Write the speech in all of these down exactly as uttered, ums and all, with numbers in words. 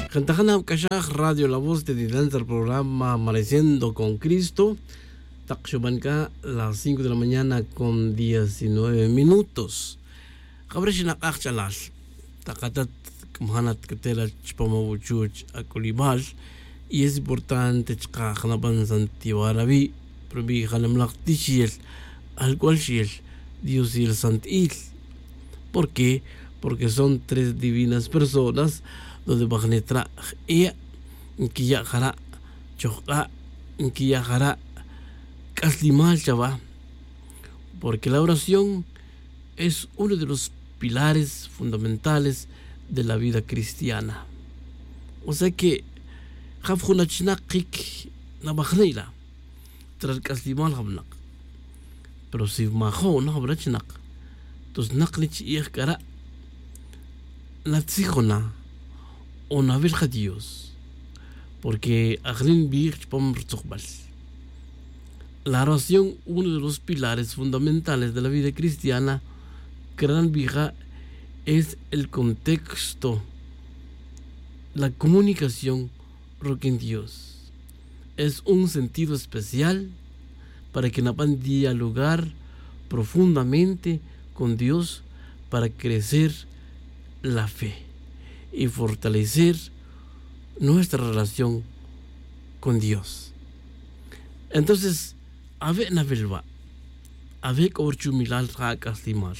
Cantajana Kashaj Radio La Voz de Dilanza, el programa Amaneciendo con Cristo. Takshubanka, las cinco de la mañana con diecinueve minutos. Cabreshina Akchalal. Takatat Kamahanat Katela Chpamabuchuch Akulibal. Y es importante que Hanaban Santiwarabi, Probi Hanamlak Tishiel, al cual Shiel, Dios y el Santil. ¿Por qué? Porque son tres divinas personas. Donde Bagnetra ella Nkiya Jara Choka Nkiya Jara Kaslimal Chava, porque la oración es uno de los pilares fundamentales de la vida cristiana. O sea que Hafhunachnakik Nabahneila tras Kaslimal Habnak, pero si Maho no Habrachnak, tus Naklich Yekara Natsihona o no haber Dios, porque Aglin Bir Pom Rzokbal. La oración, uno de los pilares fundamentales de la vida cristiana, Gran Vija, es el contexto, la comunicación con Dios. Es un sentido especial para que napan dialogar profundamente con Dios para crecer la fe y fortalecer nuestra relación con Dios. Entonces, ave navelva, ave korchumilal rakastimar.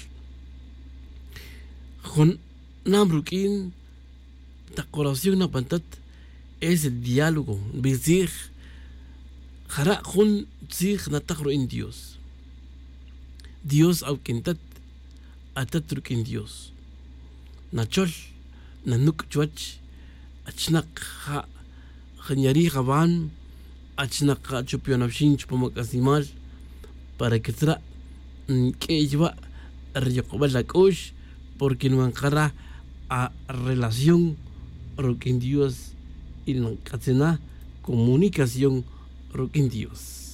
Con namrukin, ta oración na pantat es el diálogo, bizig, jara con zig na takro en Dios. Dios au quintat, atatruk en Dios. Nachol, nanuk chuach, achnak ha, khanyari khaban, achnak ha chupionavshin chupamakazimal, para que tra, que lleva riyokobalakosh, porque no ankara a relación con Dios y no catena comunicación con Dios.